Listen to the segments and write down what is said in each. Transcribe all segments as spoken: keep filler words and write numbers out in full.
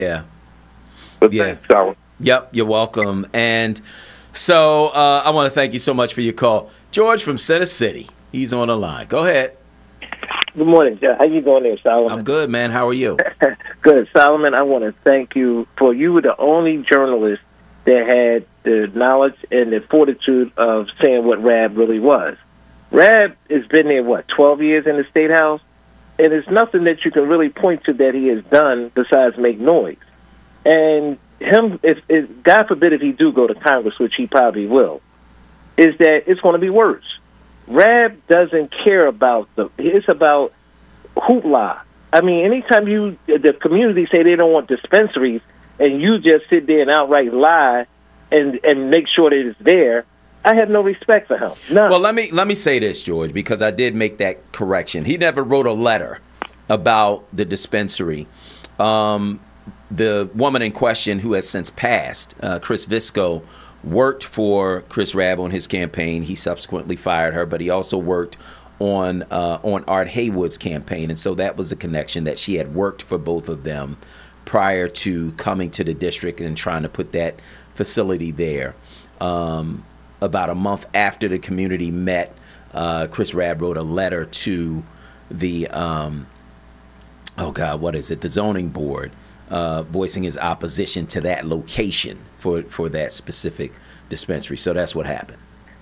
Yeah. But Yeah. thanks, Solomon. Yep, you're welcome. And so uh, I want to thank you so much for your call. George from Center City, he's on the line. Go ahead. Good morning, Jeff. How you doing there, Solomon? I'm good, man. How are you? Good. Solomon, I want to thank you for you were the only journalist that had the knowledge and the fortitude of saying what Rab really was. Rab has been there, what, twelve years in the State House? And there's nothing that you can really point to that he has done besides make noise. And him, if, if God forbid if he do go to Congress, which he probably will, is that it's going to be worse. Rab doesn't care about the, it's about hoopla. I mean, anytime you, the community say they don't want dispensaries, and you just sit there and outright lie and, and make sure that it's there, I have no respect for him. None. Well, let me let me say this, George, because I did make that correction. He never wrote a letter about the dispensary. Um, the woman in question, who has since passed, uh, Chris Visco, worked for Chris Rab on his campaign. He subsequently fired her, but he also worked on uh, on Art Haywood's campaign, and so that was a connection that she had worked for both of them prior to coming to the district and trying to put that facility there. Um, about a month after the community met, uh, Chris Rab wrote a letter to the, um, oh God, what is it, the zoning board, uh, voicing his opposition to that location for, for that specific dispensary. So that's what happened.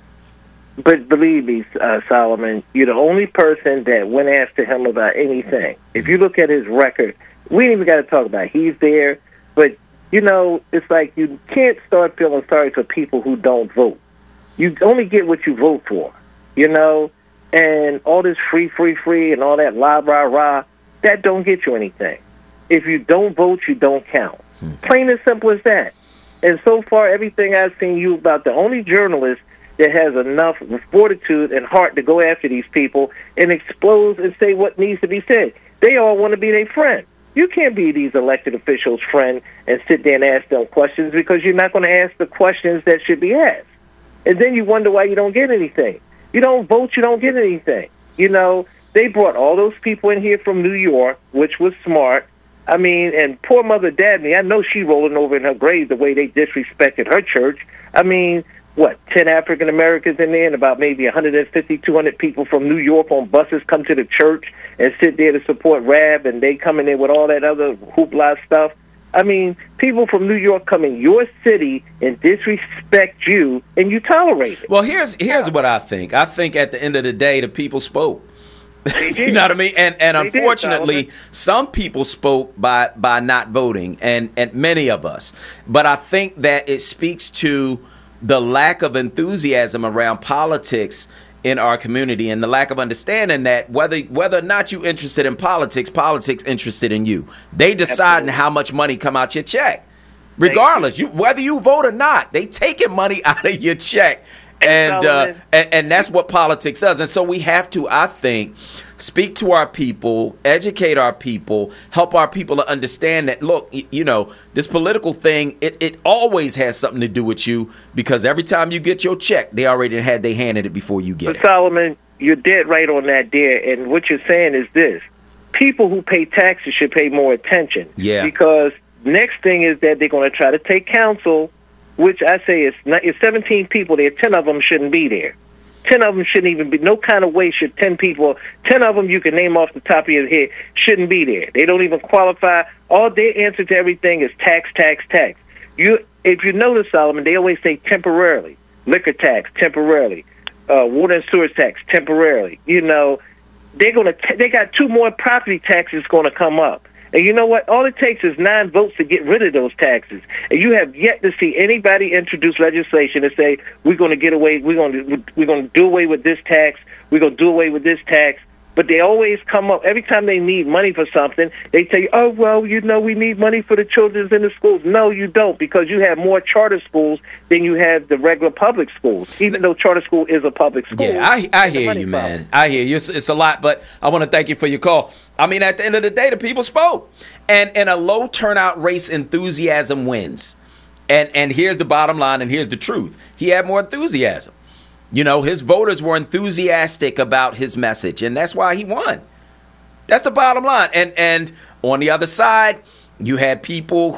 But believe me, uh, Solomon, you're the only person that went after him about anything. If you look at his record, we ain't even got to talk about it. He's there, but, you know, it's like you can't start feeling sorry for people who don't vote. You only get what you vote for, you know, and all this free, free, free and all that la, rah, rah, that don't get you anything. If you don't vote, you don't count. Hmm. Plain and simple as that. And so far, everything I've seen you about, the only journalist that has enough fortitude and heart to go after these people and expose and say what needs to be said. They all want to be their friend. You can't be these elected officials' friend and sit there and ask them questions because you're not going to ask the questions that should be asked. And then you wonder why you don't get anything. You don't vote, you don't get anything. You know, they brought all those people in here from New York, which was smart. I mean, and poor Mother Dabney, I know she rolling over in her grave the way they disrespected her church. I mean, what, ten African Americans in there and about maybe one hundred fifty, two hundred people from New York on buses come to the church and sit there to support Rab, and they come in there with all that other hoopla stuff. I mean, people from New York come in your city and disrespect you, and you tolerate it. Well, here's here's what I think. I think at the end of the day, the people spoke. You know what I mean? And and They unfortunately, did, some people spoke by by not voting, and and many of us. But I think that it speaks to the lack of enthusiasm around politics in our community, and the lack of understanding that whether whether or not you're interested in politics, politics interested in you. They deciding Absolutely. how much money come out your check, regardless. You whether you vote or not, they taking money out of your check, and uh, and, and that's what politics does. And so we have to, I think, speak to our people, educate our people, help our people to understand that, look, y- you know, this political thing, it, it always has something to do with you, because every time you get your check, they already had their hand in it before you get But it. Solomon, you're dead right on that there. And what you're saying is this. People who pay taxes should pay more attention. Yeah. Because next thing is that they're going to try to take counsel, which I say is not, it's seventeen people there. ten of them shouldn't be there. ten of them shouldn't even be, no kind of way should ten people, ten of them you can name off the top of your head, shouldn't be there. They don't even qualify. All their answer to everything is tax, tax, tax. You, if you notice, Solomon, they always say temporarily. Liquor tax, temporarily. Uh, water and sewer tax, temporarily. You know, they're gonna, t- they got two more property taxes going to come up. And you know what? All it takes is nine votes to get rid of those taxes. And you have yet to see anybody introduce legislation to say we're going to get away, we're going to we're going to do away with this tax, we're going to do away with this tax. But they always come up, every time they need money for something, they tell you, oh, well, you know, we need money for the children in the schools. No, you don't, because you have more charter schools than you have the regular public schools, even though charter school is a public school. Yeah, I, I hear you, man. I hear you. It's, it's a lot, but I want to thank you for your call. I mean, at the end of the day, the people spoke. And in a low turnout race, enthusiasm wins. And and here's the bottom line, and here's the truth. He had more enthusiasm. You know, his voters were enthusiastic about his message, and that's why he won. That's the bottom line. And and on the other side, You had people